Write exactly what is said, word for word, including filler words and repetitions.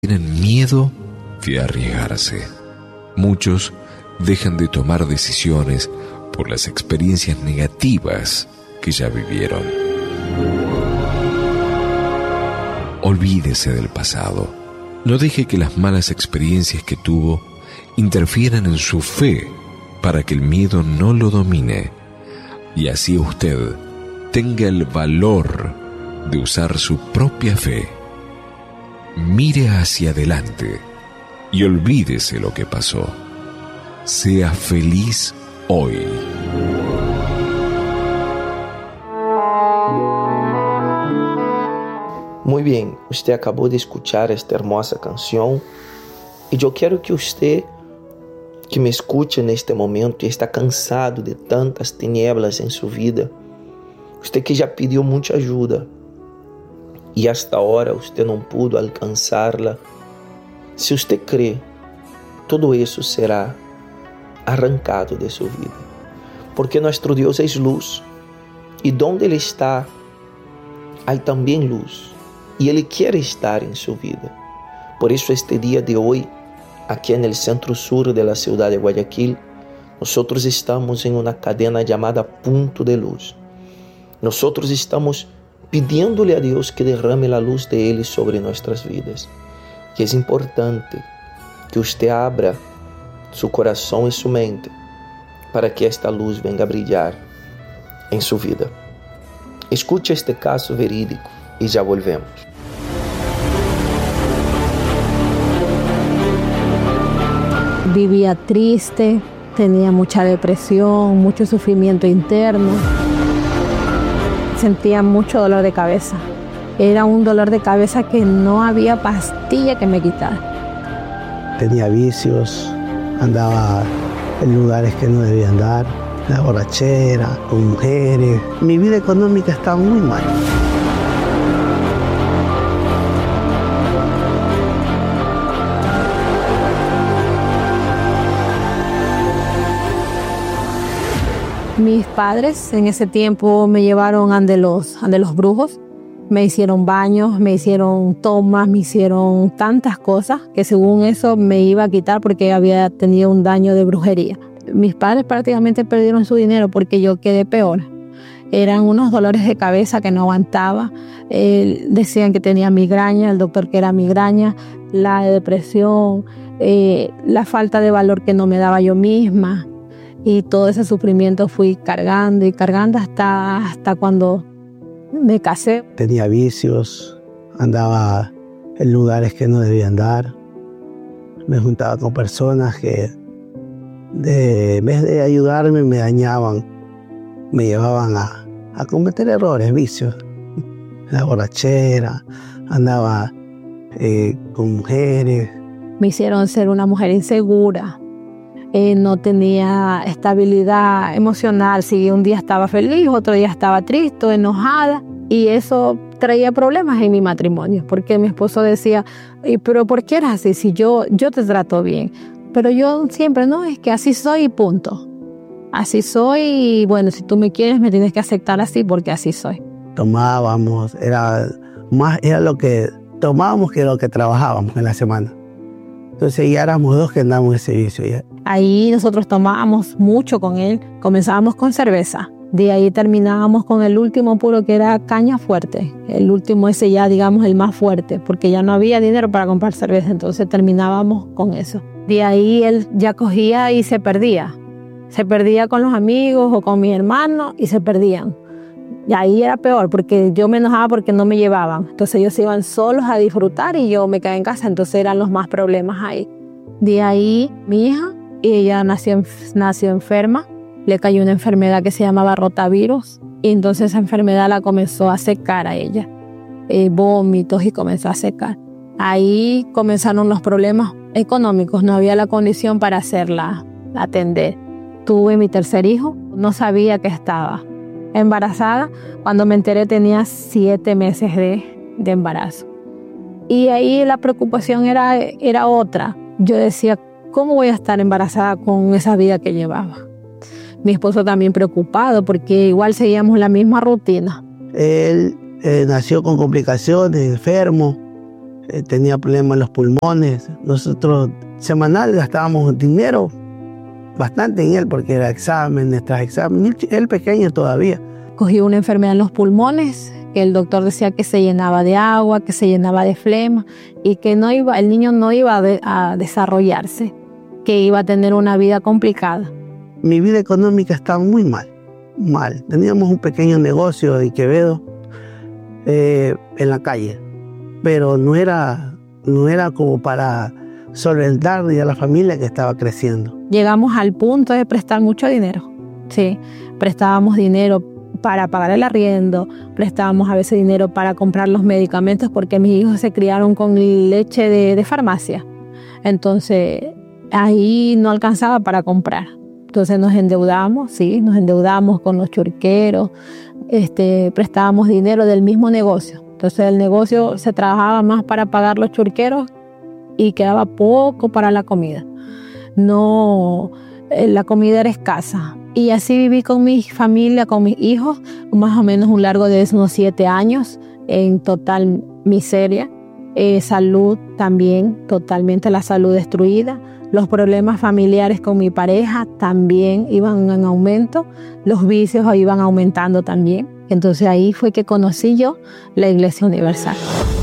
tienen miedo de arriesgarse. Muchos dejan de tomar decisiones por las experiencias negativas que ya vivieron. Olvídese del pasado. No deje que las malas experiencias que tuvo interfieran en su fe para que el miedo no lo domine y así usted tenga el valor de usar su propia fe. Mire hacia adelante y olvídese lo que pasó. Sea feliz hoy. Muy bien, usted acabó de escuchar esta hermosa canción y yo quiero que usted que me escuche en este momento y está cansado de tantas tinieblas en su vida, usted que ya pidió mucha ayuda y hasta ahora usted no pudo alcanzarla, si usted cree, todo eso será arrancado de su vida, porque nuestro Dios es luz y donde Él está hay también luz y Él quiere estar en su vida. Por eso este día de hoy, aquí en el centro sur de la ciudad de Guayaquil, nosotros estamos en una cadena llamada Punto de Luz. Nosotros estamos pidiéndole a Dios que derrame la luz de Él sobre nuestras vidas. Y es importante que usted abra su corazón y su mente para que esta luz venga a brillar en su vida. Escuche este caso verídico y ya volvemos. Vivía triste, tenía mucha depresión, mucho sufrimiento interno. Sentía mucho dolor de cabeza. Era un dolor de cabeza que no había pastilla que me quitara. Tenía vicios, andaba en lugares que no debía andar, la borrachera, con mujeres. Mi vida económica estaba muy mal. Mis padres en ese tiempo me llevaron ante los, ante los brujos, me hicieron baños, me hicieron tomas, me hicieron tantas cosas que según eso me iba a quitar porque había tenido un daño de brujería. Mis padres prácticamente perdieron su dinero porque yo quedé peor. Eran unos dolores de cabeza que no aguantaba. Eh, decían que tenía migraña, el doctor que era migraña, la depresión, eh, la falta de valor que no me daba yo misma. Y todo ese sufrimiento fui cargando y cargando hasta, hasta cuando me casé. Tenía vicios, andaba en lugares que no debía andar. Me juntaba con personas que de, en vez de ayudarme me dañaban. Me llevaban a, a cometer errores, vicios. La borrachera, andaba eh, con mujeres. Me hicieron ser una mujer insegura. Eh, no tenía estabilidad emocional. Si un día estaba feliz, otro día estaba triste, enojada. Y eso traía problemas en mi matrimonio. Porque mi esposo decía, pero ¿por qué eres así? Si yo, yo te trato bien. Pero yo siempre, no, es que así soy y punto. Así soy y bueno, si tú me quieres me tienes que aceptar así porque así soy. Tomábamos, era, más, era lo que tomábamos que lo que trabajábamos en la semana. Entonces ya éramos dos que andábamos en ese vicio. Ya. Ahí nosotros tomábamos mucho con él. Comenzábamos con cerveza. De ahí terminábamos con el último puro que era caña fuerte. El último ese ya, digamos, el más fuerte. Porque ya no había dinero para comprar cerveza. Entonces terminábamos con eso. De ahí él ya cogía y se perdía. Se perdía con los amigos o con mis hermanos y se perdían. Y ahí era peor porque yo me enojaba porque no me llevaban. Entonces ellos se iban solos a disfrutar y yo me quedé en casa. Entonces eran los más problemas ahí. De ahí mi hija, ella nació, nació enferma. Le cayó una enfermedad que se llamaba rotavirus. Y entonces esa enfermedad la comenzó a secar a ella. Eh, vómitos y comenzó a secar. Ahí comenzaron los problemas económicos. No había la condición para hacerla atender. Tuve mi tercer hijo. No sabía que estaba embarazada. Cuando me enteré tenía siete meses de, de embarazo. Y ahí la preocupación era, era otra. Yo decía, ¿cómo voy a estar embarazada con esa vida que llevaba? Mi esposo también preocupado porque igual seguíamos la misma rutina. Él eh, nació con complicaciones, enfermo. eh, tenía problemas en los pulmones. Nosotros semanal gastábamos dinero bastante en él porque era exámenes tras exámenes. Él pequeño todavía. Cogió una enfermedad en los pulmones, que el doctor decía que se llenaba de agua, que se llenaba de flema y que no iba, el niño no iba a, de, a desarrollarse, que iba a tener una vida complicada. Mi vida económica estaba muy mal, mal. Teníamos un pequeño negocio de Quevedo eh, en la calle, pero no era, no era como para solventarle a la familia que estaba creciendo. Llegamos al punto de prestar mucho dinero, sí, prestábamos dinero para pagar el arriendo, prestábamos a veces dinero para comprar los medicamentos porque mis hijos se criaron con leche de, de farmacia. Entonces, ahí no alcanzaba para comprar. Entonces nos endeudamos, sí, nos endeudamos con los churqueros, este, prestábamos dinero del mismo negocio. Entonces el negocio se trabajaba más para pagar los churqueros y quedaba poco para la comida. No, la comida era escasa. Y así viví con mi familia, con mis hijos, más o menos un largo de unos siete años, en total miseria. Eh, salud también, totalmente la salud destruida. Los problemas familiares con mi pareja también iban en aumento. Los vicios iban aumentando también. Entonces ahí fue que conocí yo la Iglesia Universal.